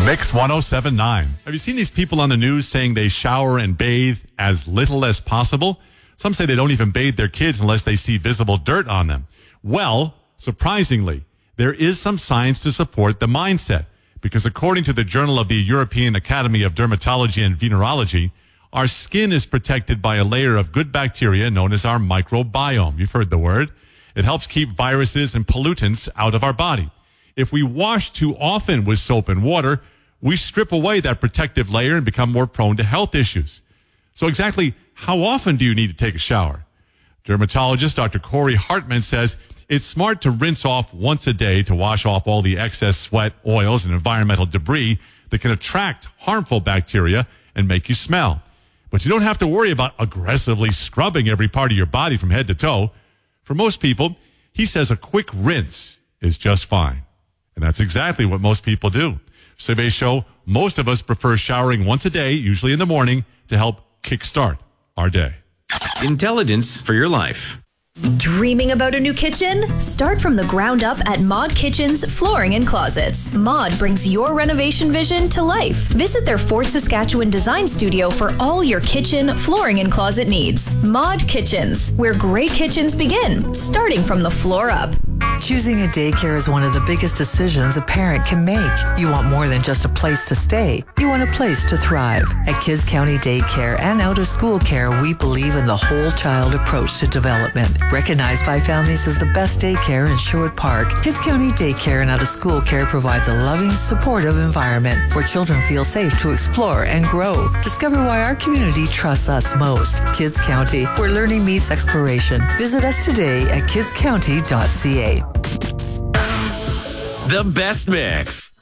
Mix 1079. Have you seen these people on the news saying they shower and bathe as little as possible? Some say they don't even bathe their kids unless they see visible dirt on them. Well, surprisingly, there is some science to support the mindset, because according to the Journal of the European Academy of Dermatology and Venereology, our skin is protected by a layer of good bacteria known as our microbiome. You've heard the word. It helps keep viruses and pollutants out of our body. If we wash too often with soap and water, we strip away that protective layer and become more prone to health issues. So exactly how often do you need to take a shower? Dermatologist Dr. Corey Hartman says it's smart to rinse off once a day to wash off all the excess sweat, oils, and environmental debris that can attract harmful bacteria and make you smell. But you don't have to worry about aggressively scrubbing every part of your body from head to toe. For most people, he says a quick rinse is just fine. And that's exactly what most people do. Surveys show most of us prefer showering once a day, usually in the morning, to help kickstart our day. Intelligence for your life. Dreaming about a new kitchen? Start from the ground up at Mod Kitchens Flooring and Closets. Mod brings your renovation vision to life. Visit their Fort Saskatchewan design studio for all your kitchen, flooring, and closet needs. Mod Kitchens, where great kitchens begin, starting from the floor up. Choosing a daycare is one of the biggest decisions a parent can make. You want more than just a place to stay. You want a place to thrive. At Kids County Daycare and Out of School Care, we believe in the whole child approach to development. Recognized by families as the best daycare in Sherwood Park, Kids County Daycare and Out of School Care provides a loving, supportive environment where children feel safe to explore and grow. Discover why our community trusts us most. Kids County, where learning meets exploration. Visit us today at kidscounty.ca. The best mix.